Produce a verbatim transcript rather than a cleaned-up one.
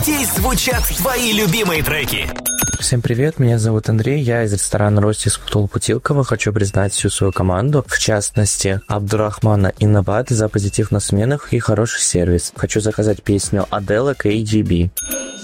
Здесь звучат твои любимые треки. Всем привет, меня зовут Андрей, я из ресторана Ростис Путилково. Хочу признать всю свою команду, в частности Абдурахмана и Набат за позитив на сменах и хороший сервис. Хочу заказать песню Аделы кей джи би.